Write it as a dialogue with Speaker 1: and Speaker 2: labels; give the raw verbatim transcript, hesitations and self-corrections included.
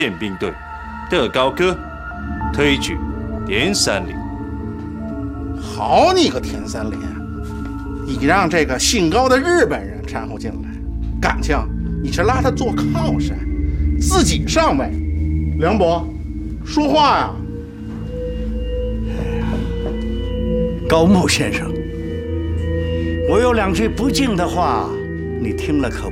Speaker 1: 宪兵队德高哥推举田三连。
Speaker 2: 好你个田三连，你让这个姓高的日本人掺和进来，感情你是拉他做靠山，自己上位。梁伯，说话呀！
Speaker 3: 高木先生，我有两句不敬的话，你听了可